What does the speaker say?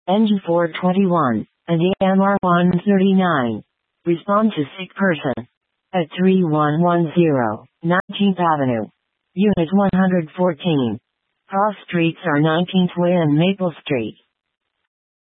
NG421, and AMR139. Respond to sick person. At 3110, 19th Avenue. Unit 114. Cross streets are 19th Way and Maple Street.